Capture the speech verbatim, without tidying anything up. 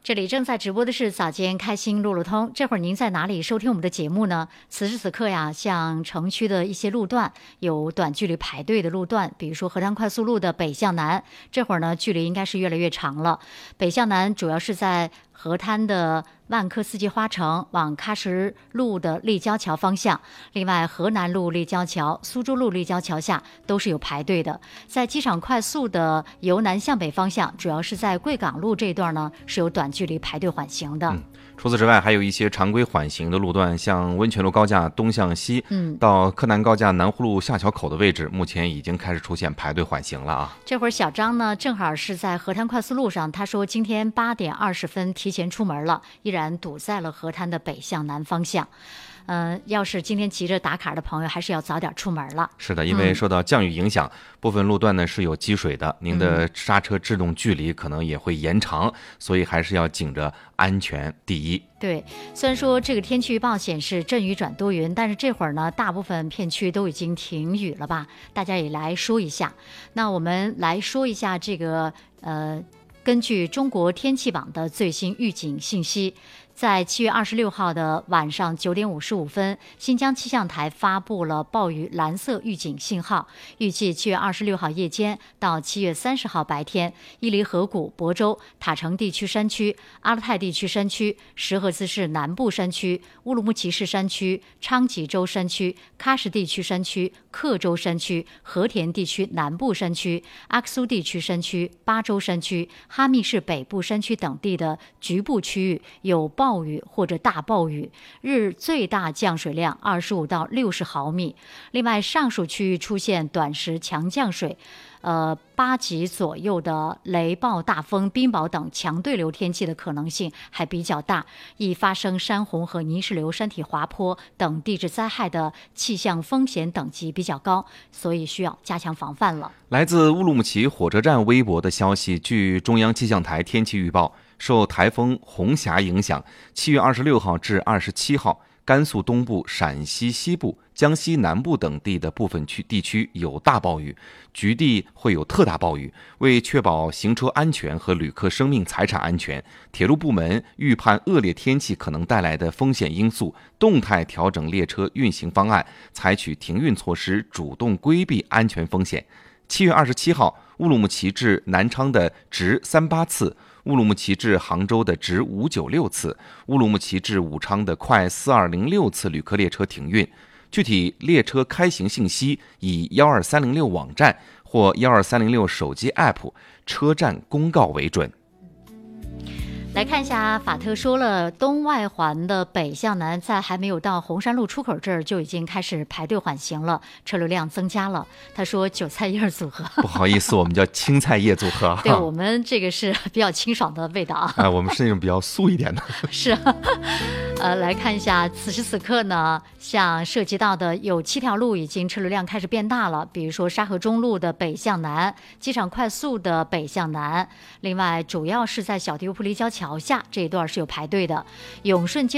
这里正在直播的是早间开心路路通，这会儿您在哪里收听我们的节目呢？此时此刻呀，像城区的一些路段有短距离排队的路段，比如说河滩快速路的北向南，这会儿呢距离应该是越来越长了。北向南主要是在河滩的万科四季花城往喀什路的立交桥方向，另外河南路立交桥、苏州路立交桥下都是有排队的。在机场快速的由南向北方向，主要是在贵港路这一段呢是有短距离排队缓行的。 嗯除此之外，还有一些常规缓行的路段，像温泉路高架东向西， 嗯， 到柯南高架南湖路下桥口的位置，目前已经开始出现排队缓行了啊。 这会儿小张呢，正好是在河滩快速路上，他说今天八点二十分提前出门了，依然堵在了河滩的北向南方向。嗯、呃，要是今天急着打卡的朋友，还是要早点出门了。 是的，因为受到降雨影响，嗯、部分路段呢是有积水的，您的刹车制动距离可能也会延长，所以还是要紧着安全第一。 对，虽然说这个天气预报显示阵雨转多云，但是这会儿呢，大部分片区都已经停雨了吧？大家也来说一下。那我们来说一下这个呃，根据中国天气网的最新预警信息。在七月二十六号的晚上九点五十五分，新疆气象台发布了暴雨蓝色预警信号。预计七月二十六号夜间到七月三十号白天，伊犁河谷、亳州、塔城地区山区、阿勒泰地区山区、石河子市南部山区、乌鲁木齐市山区、昌吉州山区、喀什地区山区、克州山区、和田地区南部山区、阿克苏地区山区、巴州山区、哈密市北部山区等地的局部区域有暴暴雨或者大暴雨，日最大降水量二十五到六十毫米。另外，上述区域出现短时强降水，呃，八级左右的雷暴、大风、冰雹等强对流天气的可能性还比较大，易发生山洪和泥石流、山体滑坡等地质灾害的气象风险等级比较高，所以需要加强防范了。 来自乌鲁木齐火车站微博的消息，据中央气象台天气预报，受台风红霞影响，七月二十六号至二十七号，甘肃东部、陕西西部、江西南部等地的部分区地区有大暴雨，局地会有特大暴雨。为确保行车安全和旅客生命财产安全，铁路部门预判恶劣天气可能带来的风险因素，动态调整列车运行方案，采取停运措施，主动规避安全风险。七月二十七号，乌鲁木齐至南昌的直三八次，乌鲁木齐至杭州的直五九六次，乌鲁木齐至武昌的快四二零六次旅客列车停运。具体列车开行信息以一二三零六网站或一二三零六手机 A P P 车站公告为准。 来看一下，法特说了，东外环的北向南，在还没有到红山路出口这儿就已经开始排队缓行了，车流量增加了。他说韭菜叶组合， 不好意思，我们叫青菜叶组合。 对，我们这个是比较清爽的味道啊。 哎，我们是那种比较素一点的。 是啊，呃，来看一下，此时此刻呢，像涉及到的有七条路已经车流量开始变大了，比如说沙河中路的北向南、机场快速的北向南，另外主要是在小迪乌普立交桥下这一段是有排队的，永顺街